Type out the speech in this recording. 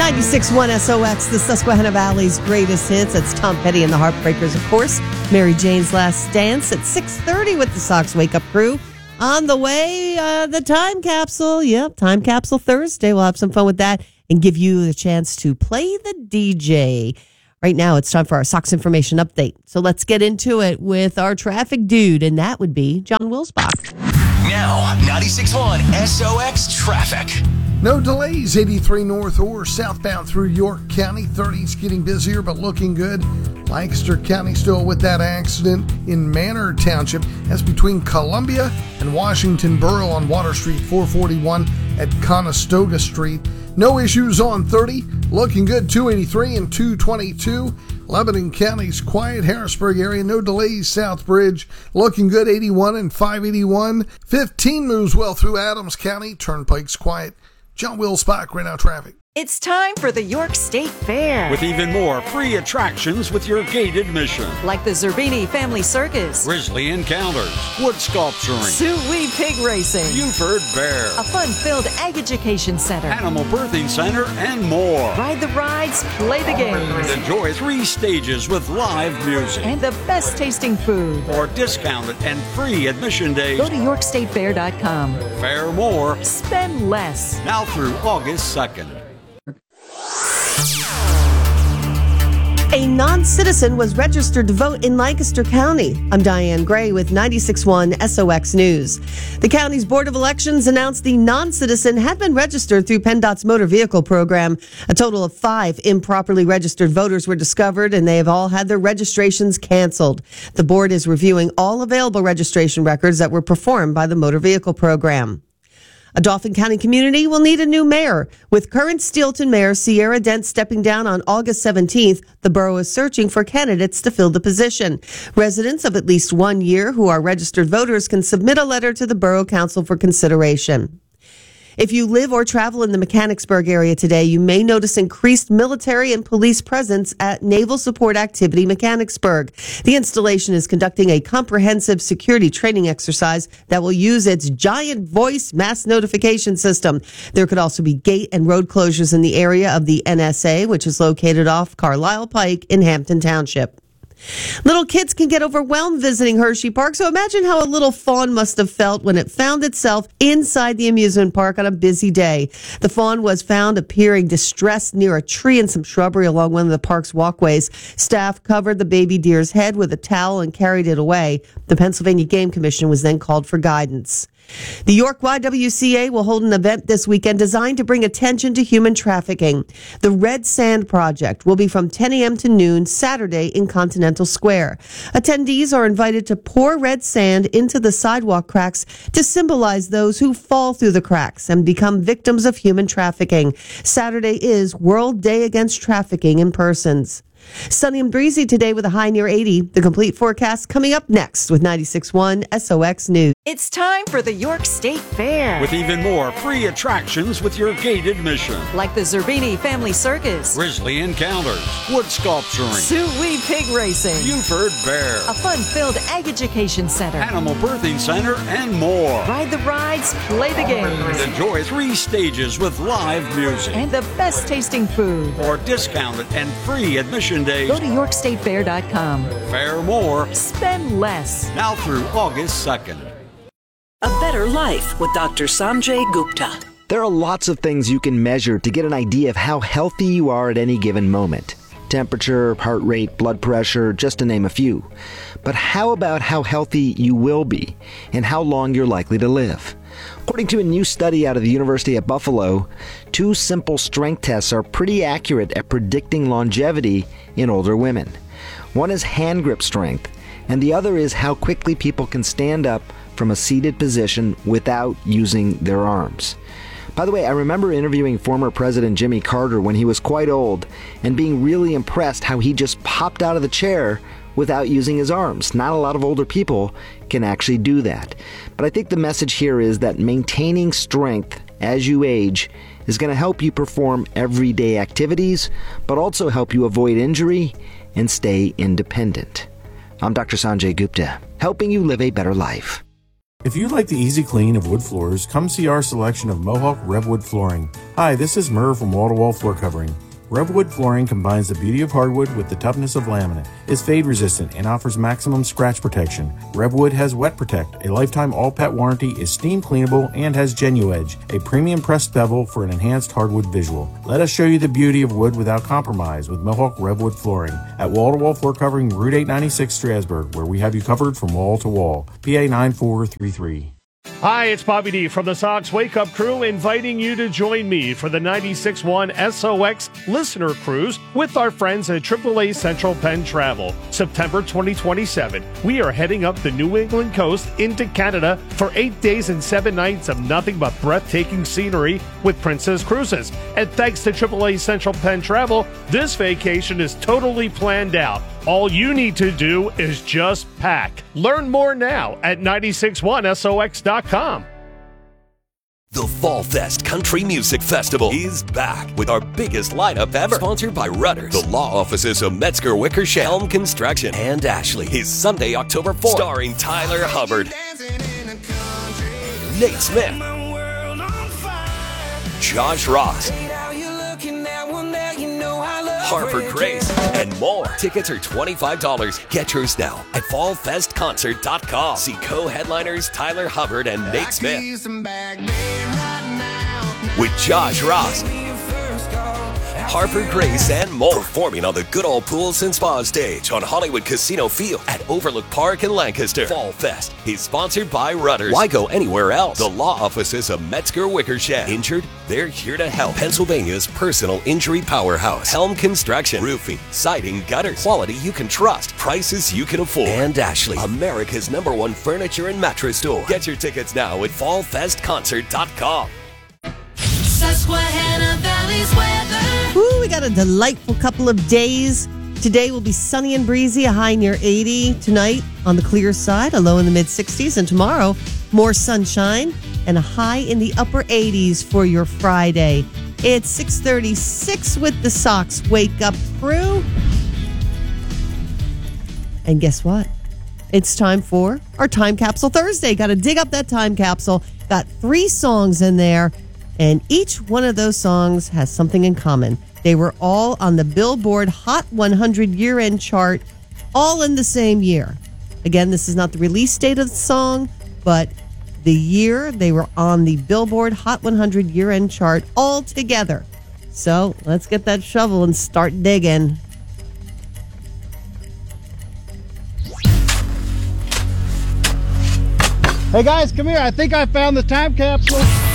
96.1 SOX, the Susquehanna Valley's greatest hits. That's Tom Petty and the Heartbreakers, of course. Mary Jane's Last Dance at 6:30 with the Sox Wake Up Crew. On the way, the Time Capsule. Yep, Time Capsule Thursday. We'll have some fun with that and give you the chance to play the DJ. Right now, it's time for our Sox information update. So let's get into it with our traffic dude, and that would be John Wilsbach. Now, 96.1 SOX traffic. No delays, 83 north or southbound through York County. 30's getting busier, but looking good. Lancaster County still with that accident in Manor Township. That's between Columbia and Washington Borough on Water Street, 441 at Conestoga Street. No issues on 30. Looking good, 283 and 222. Lebanon County's quiet. Harrisburg area, no delays. South Bridge, looking good, 81 and 581. 15 moves well through Adams County. Turnpike's quiet. John Wilsbach, right now traffic. It's time for the York State Fair. With even more free attractions with your gate admission. Like the Zerbini Family Circus, Grizzly Encounters, wood sculpturing, Sioux Pig Racing, Buford Bear, a fun-filled egg education center, Animal Birthing Center, and more. Ride the rides, play the games. Enjoy 3 stages with live music. And the best tasting food. For discounted and free admission days, Go to YorkStateFair.com. Fare more, Spend less. now through August 2nd. A non-citizen was registered to vote in Lancaster County. I'm Diane Gray with 96.1 SOX News. The county's Board of Elections announced the non-citizen had been registered through PennDOT's motor vehicle program. A total of 5 improperly registered voters were discovered, and they have all had their registrations canceled. The board is reviewing all available registration records that were performed by the motor vehicle program. A Dauphin County community will need a new mayor. With current Steelton Mayor Sierra Dent stepping down on August 17th, the borough is searching for candidates to fill the position. Residents of at least 1 year who are registered voters can submit a letter to the Borough Council for consideration. If you live or travel in the Mechanicsburg area today, you may notice increased military and police presence at Naval Support Activity Mechanicsburg. The installation is conducting a comprehensive security training exercise that will use its giant voice mass notification system. There could also be gate and road closures in the area of the NSA, which is located off Carlisle Pike in Hampton Township. Little kids can get overwhelmed visiting Hershey Park, so imagine how a little fawn must have felt when it found itself inside the amusement park on a busy day. The fawn was found appearing distressed near a tree and some shrubbery along one of the park's walkways. Staff covered the baby deer's head with a towel and carried it away. The Pennsylvania Game Commission was then called for guidance. The York YWCA will hold an event this weekend designed to bring attention to human trafficking. The Red Sand Project will be from 10 a.m. to noon Saturday in Continental Square. Attendees are invited to pour red sand into the sidewalk cracks to symbolize those who fall through the cracks and become victims of human trafficking. Saturday is World Day Against Trafficking in Persons. Sunny and breezy today with a high near 80. The complete forecast coming up next with 96.1 SOX News. It's time for the York State Fair. With even more free attractions with your gate admission. Like the Zerbini Family Circus, Grizzly Encounters, wood sculpturing, Sioux Pig Racing, Buford Bear, a fun-filled egg education center, Animal Birthing Center, and more. Ride the rides, play the games. Enjoy 3 stages with live music. And the best tasting food. For discounted and free admission days, Go to YorkStateFair.com. Fare more, Spend less. now through August 2nd. A Better Life with Dr. Sanjay Gupta. There are lots of things you can measure to get an idea of how healthy you are at any given moment. Temperature, heart rate, blood pressure, just to name a few. But how about how healthy you will be and how long you're likely to live? According to a new study out of the University at Buffalo, 2 simple strength tests are pretty accurate at predicting longevity in older women. One is hand grip strength, and the other is how quickly people can stand up from a seated position without using their arms. By the way, I remember interviewing former President Jimmy Carter when he was quite old and being really impressed how he just popped out of the chair without using his arms. Not a lot of older people can actually do that. But I think the message here is that maintaining strength as you age is going to help you perform everyday activities, but also help you avoid injury and stay independent. I'm Dr. Sanjay Gupta, helping you live a better life. If you like the easy clean of wood floors, come see our selection of Mohawk Revwood flooring. Hi, this is Murr from Wall to Wall Floor Covering. Revwood flooring combines the beauty of hardwood with the toughness of laminate, is fade resistant, and offers maximum scratch protection. Revwood has Wet Protect, a lifetime all-pet warranty, is steam cleanable, and has GenuEdge, a premium pressed bevel for an enhanced hardwood visual. Let us show you the beauty of wood without compromise with Mohawk Revwood flooring at Wall to Wall Floor Covering, Route 896 Strasburg, where we have you covered from wall to wall. PA 9433. Hi, it's Bobby D from the Sox Wake Up Crew, inviting you to join me for the 96.1 SOX Listener Cruise with our friends at AAA Central Penn Travel. September 2027, we are heading up the New England coast into Canada for 8 days and 7 nights of nothing but breathtaking scenery with Princess Cruises. And thanks to AAA Central Penn Travel, this vacation is totally planned out. All you need to do is just pack. Learn more now at 961sox.com. The Fall Fest Country Music Festival is back with our biggest lineup ever. Sponsored by Rudders, the law offices of Metzger Wickersham, Helm Construction, and Ashley. Is Sunday, October 4th. Starring Tyler Hubbard, Nate Smith, Josh Ross, Harper Grace, and more. Tickets are $25. Get yours now at fallfestconcert.com. See co-headliners Tyler Hubbard and Nate Smith with Josh Ross, Harper Grace, and more. Performing on the Good Old Pools and Spa stage on Hollywood Casino Field at Overlook Park in Lancaster. Fall Fest is sponsored by Rudders. Why go anywhere else? The law offices of Metzger Wickersham. Injured? They're here to help. Pennsylvania's personal injury powerhouse. Helm Construction. Roofing, siding, gutters. Quality you can trust. Prices you can afford. And Ashley, America's #1 furniture and mattress store. Get your tickets now at fallfestconcert.com. Susquehanna Valley's weather. Ooh, we got a delightful couple of days. Today will be sunny and breezy, a high near 80. Tonight, on the clear side, a low in the mid-60s. And tomorrow, more sunshine and a high in the upper 80s for your Friday. It's 6:36 with the Sox Wake Up Crew. And guess what? It's time for our Time Capsule Thursday. Got to dig up that time capsule. Got 3 songs in there. And each one of those songs has something in common. They were all on the Billboard Hot 100 year-end chart, all in the same year. Again, this is not the release date of the song, but the year they were on the Billboard Hot 100 year-end chart all together. So let's get that shovel and start digging. Hey guys, come here. I think I found the time capsule.